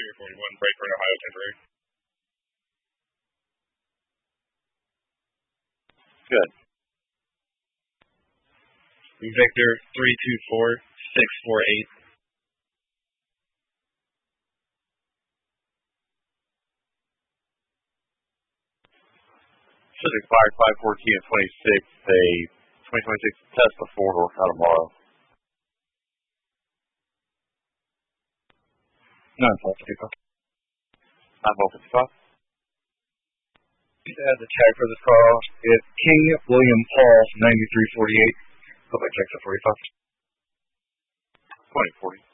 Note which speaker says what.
Speaker 1: 41, Brightburn, Ohio, temporary.
Speaker 2: Good.
Speaker 1: Victor 324648.
Speaker 2: Should expire 5/14 of 26. A 2026 Tesla 4-door out tomorrow.
Speaker 3: 9-12-55.
Speaker 2: 9-12-55.
Speaker 3: The tag for this call is King William Paul 9348. Hope I checked it for you,
Speaker 2: 2040.